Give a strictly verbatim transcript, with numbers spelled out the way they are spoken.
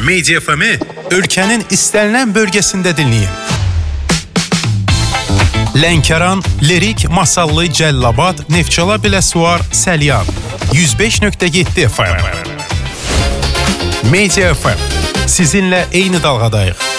Media F M-i ölkənin istənilən bölgəsində dinləyin. Lənkəran, Lirik, Masallı, Cəllabad, Neftçala, Biləsuvar, Səlyan yüz beş nöqtə yeddi F M. Media F M. Sizinlə eyni dalğadayıq.